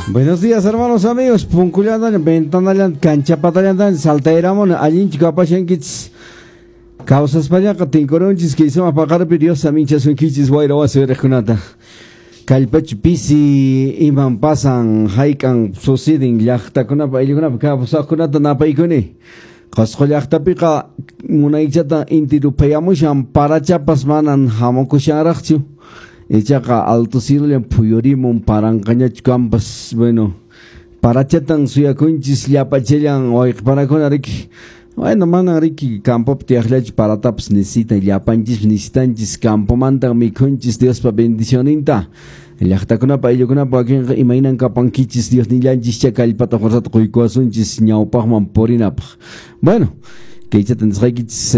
Buenos días, hermanos amigos. Punkulladan, ventanalan, canchapatalan, saltairamon, allin chikapashankits. Causas pañaca, tincoronchis, que hicimos pagar Dios a minchas un kichis, guaira, o a ser junata. Calpach pisi, iman pasan, haikan, suceding, yachta kunapa, iluguna, capusa kunata, napaikuni. Cosco yachta pica, munaichata, intirupayamushan, parachapas manan, hamokusharachchu. Echaca alto sirle puyorimon parancaña campas, bueno, parachatan suya conchis yapachellan o para con ariki. Bueno, mana ariki campo tiaglech para taps necesita yapanchis necesitanchis campo manta mi conchis Dios pa bendicioninta. El actacuna pa ello kuna pa que imaginan capanquichis Dios ni yanchis checa el pato forzat cuicoasunchis ñaupagman porinap. Bueno, que echaten